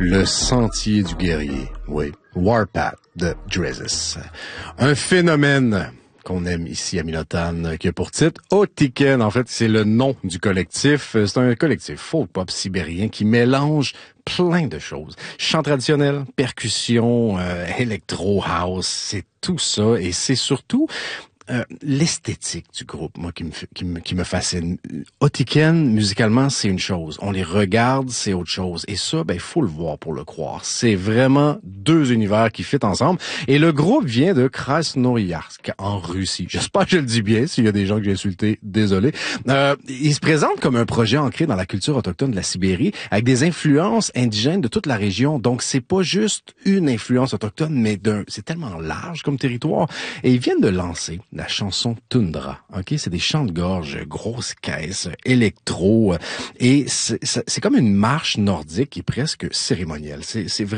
Le sentier du guerrier, oui, Warpath de Dresses. Un phénomène qu'on aime ici à Minotane, qui a pour titre Otiken. En fait, c'est le nom du collectif. C'est un collectif folk pop sibérien qui mélange plein de choses. Chant traditionnel, percussion, électro house, c'est tout ça et c'est surtout l'esthétique du groupe, moi, qui me fascine. Otiken, musicalement, c'est une chose. On les regarde, c'est autre chose. Et ça, ben, il faut le voir pour le croire. C'est vraiment deux univers qui fit ensemble. Et le groupe vient de Krasnoïarsk, en Russie. J'espère que je le dis bien. S'il y a des gens que j'ai insultés, désolé. Il se présente comme un projet ancré dans la culture autochtone de la Sibérie, avec des influences indigènes de toute la région. Donc, c'est pas juste une influence autochtone, mais c'est tellement large comme territoire. Et ils viennent de lancer la chanson Tundra. OK, c'est des chants de gorge, grosses caisses, électro, et c'est comme une marche nordique qui est presque cérémonielle. C'est